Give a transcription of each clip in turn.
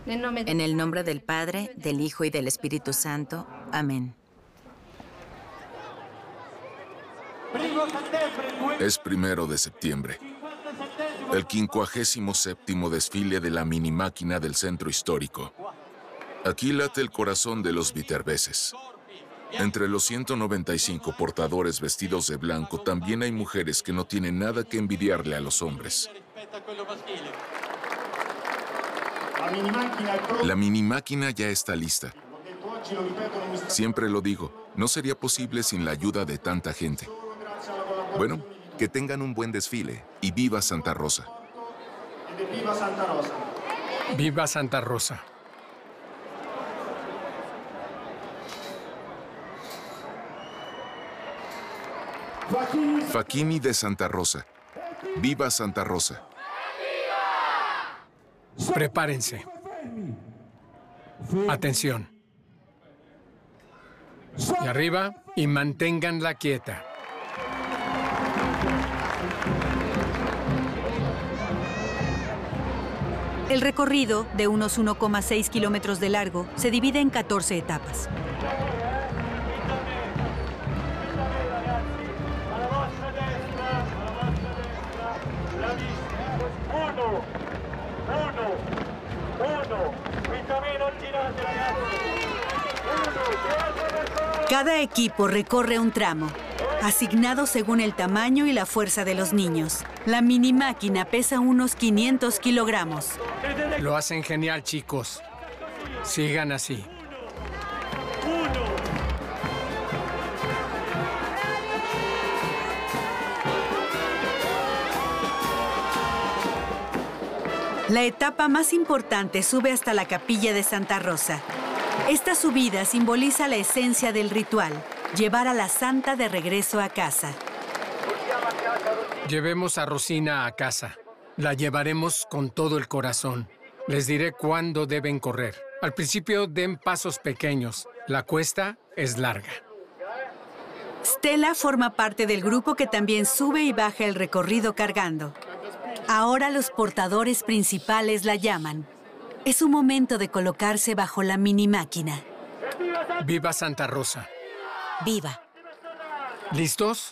En el nombre del Padre, del Hijo y del Espíritu Santo. Amén. Es 1 de septiembre, el 57º desfile de la mini máquina del centro histórico. Aquí late el corazón de los viterbeses. Entre los 195 portadores vestidos de blanco también hay mujeres que no tienen nada que envidiarle a los hombres. La mini máquina ya está lista. Siempre lo digo, no sería posible sin la ayuda de tanta gente. Bueno, que tengan un buen desfile y viva Santa Rosa. Viva Santa Rosa. Facchini de Santa Rosa. Viva Santa Rosa. Prepárense. Atención. Y arriba, y manténganla quieta. El recorrido, de unos 1,6 kilómetros de largo, se divide en 14 etapas. Cada equipo recorre un tramo, asignado según el tamaño y la fuerza de los niños. La mini máquina pesa unos 500 kilogramos. Lo hacen genial, chicos. Sigan así. La etapa más importante sube hasta la capilla de Santa Rosa. Esta subida simboliza la esencia del ritual, llevar a la santa de regreso a casa. Llevemos a Rosina a casa. La llevaremos con todo el corazón. Les diré cuándo deben correr. Al principio den pasos pequeños. La cuesta es larga. Stella forma parte del grupo que también sube y baja el recorrido cargando. Ahora los portadores principales la llaman. Es un momento de colocarse bajo la mini máquina. Viva Santa Rosa. ¡Viva! ¿Listos?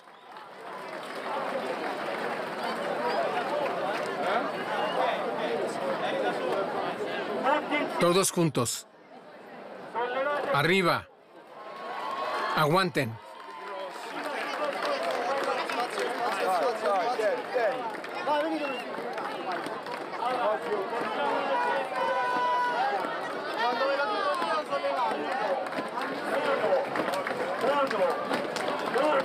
Todos juntos. Arriba. Aguanten. Quando ve la tua sollevare. 1, 1.